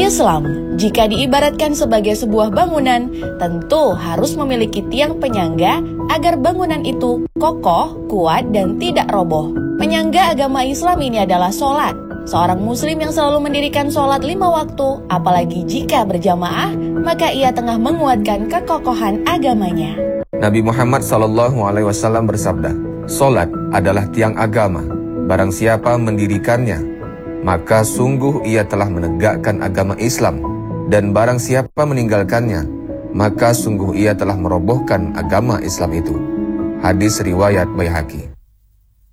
Islam, jika diibaratkan sebagai sebuah bangunan, tentu harus memiliki tiang penyangga agar bangunan itu kokoh, kuat, dan tidak roboh. Penyangga agama Islam ini adalah sholat. Seorang muslim yang selalu mendirikan sholat 5 waktu, apalagi jika berjamaah, maka ia tengah menguatkan kekokohan agamanya. Nabi Muhammad SAW bersabda, "Sholat adalah tiang agama. Barang siapa mendirikannya, maka sungguh ia telah menegakkan agama Islam. Dan barang siapa meninggalkannya, maka sungguh ia telah merobohkan agama Islam itu." Hadis riwayat Baihaqi.